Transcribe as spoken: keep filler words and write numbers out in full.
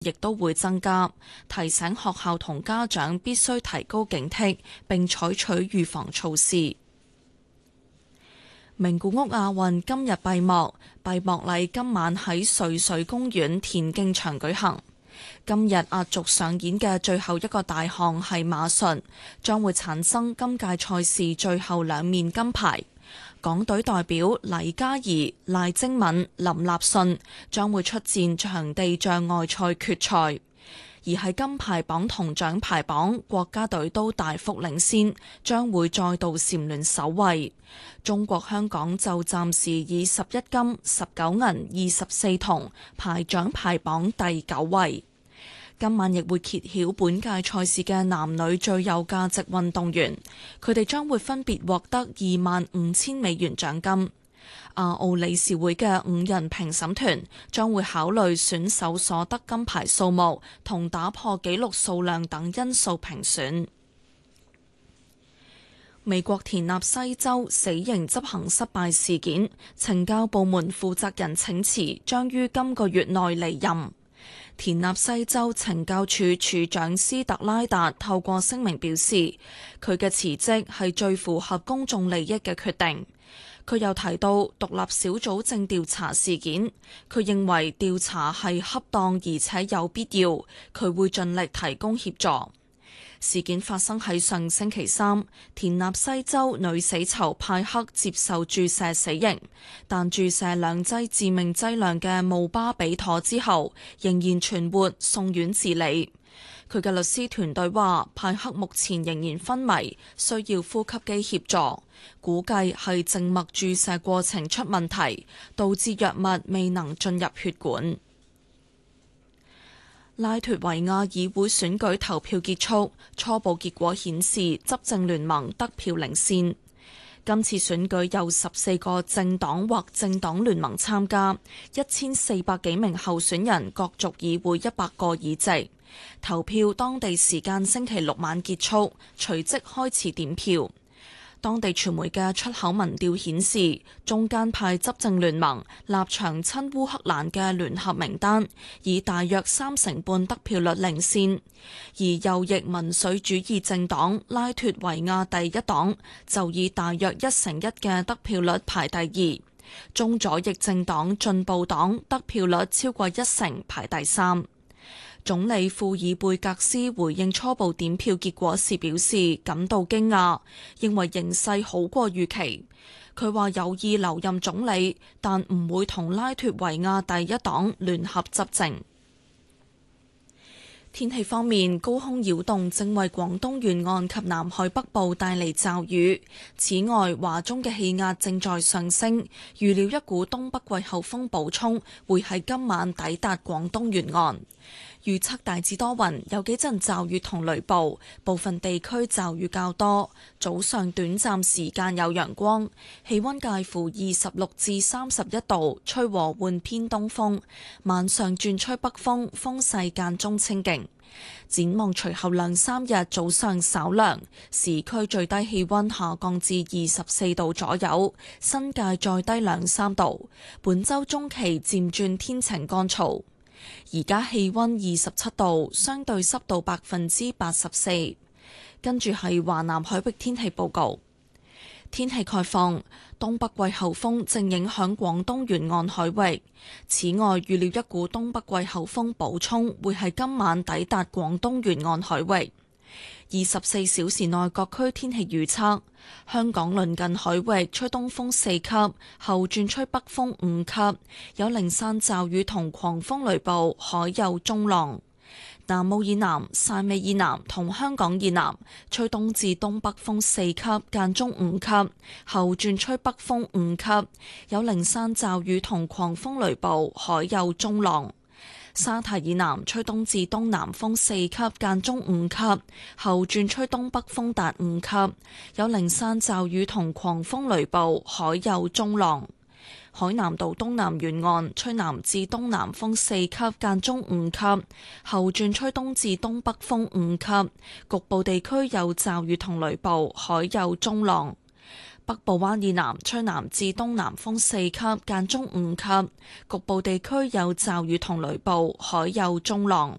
亦都會增加，提醒學校同家長必須提高警惕，並採取預防措施。名古屋亞運今日閉幕，閉幕禮今晚喺瑞穗公園田徑場舉行。今日壓軸上演嘅最後一個大項係馬術，將會產生今屆賽事最後兩面金牌。港隊代表黎嘉怡、賴晶敏、林立信將會出戰場地障礙賽決賽。而喺金牌榜同獎牌榜，國家隊都大幅領先，將會再度蟬聯首位。中國香港就暫時以十一金、十九銀、二十四銅排獎牌榜第九位。今晚亦會揭曉本屆賽事嘅男女最有價值運動員，佢哋將會分別獲得二萬五千美元獎金。亞奧理事會嘅五人評審團將會考慮選手所得金牌數目同打破紀錄數量等因素評選。美國田納西州死刑執行失敗事件，懲教部門負責人請辭，將於今個月內離任。田納西州懲教署署長斯特拉達透過聲明表示，佢嘅辭職係最符合公眾利益嘅決定。佢又提到獨立小組正調查事件，佢認為調查係恰當而且有必要，佢會盡力提供協助。事件發生喺上星期三，田納西州女死囚派克接受注射死刑，但注射兩劑致命劑量嘅姆巴比妥之後，仍然存活，送院治理。佢嘅律師團隊話，派克目前仍然昏迷，需要呼吸機協助，估計係靜脈注射過程出問題，導致藥物未能進入血管。拉脫維亞議會選舉投票結束，初步結果顯示執政聯盟得票領先。今次選舉有十四個政黨或政黨聯盟參加，一千四百幾名候選人角逐議會一百個議席。投票當地時間星期六晚結束，隨即開始點票。當地傳媒嘅出口民調顯示，中間派執政聯盟立場親烏克蘭嘅聯合名單以大約三成半得票率領先，而右翼民粹主義政黨拉脫維亞第一黨就以大約一成一嘅得票率排第二，中左翼政黨進步黨得票率超過一成排第三。總理庫爾貝格斯回應初步點票結果時表示感到驚訝，認為形勢好過預期。佢話有意留任總理，但唔會同拉脫維亞第一黨聯合執政。天氣方面，高空擾動正為廣東沿岸及南海北部帶嚟驟雨。此外，華中嘅氣壓正在上升，預料一股東北季候風補充會喺今晚抵達廣東沿岸。預測大致多雲，有幾陣驟雨同雷暴，部分地區驟雨較多。早上短暫時間有陽光，氣溫介乎二十六至三十一度，吹和緩偏東風。晚上轉吹北風，風勢間中清勁。展望隨後兩三日早上稍涼，市區最低氣溫下降至二十四度左右，新界再低兩三度。本週中期漸轉天晴乾燥。而家氣溫二十七度，相對濕度百分之八十四。跟住係華南海域天氣報告。天氣概況，東北季候風正影響廣東沿岸海域。此外，預料一股東北季候風補充會喺今晚抵達廣東沿岸海域。二十四小時內各區天氣預測：香港鄰近海域吹東風四級，後轉吹北風五級，有零散驟雨同狂風雷暴，海有中浪。南澳以南、汕尾以南同香港以南吹東至東北風四級，間中五級，後轉吹北風五級，有零散驟雨同狂風雷暴，海有中浪。沙堤以南吹東至東南風四級，間中五級，後轉吹東北風達五級，有零散驟雨同狂風雷暴，海有中浪。海南島東南沿岸吹南至東南風四級，間中五級，後轉吹東至東北風五級，局部地區有驟雨同雷暴，海有中浪。 北部灣以南吹南至東南風四級，間中五級，局部地區有驟雨同雷暴，海有中浪。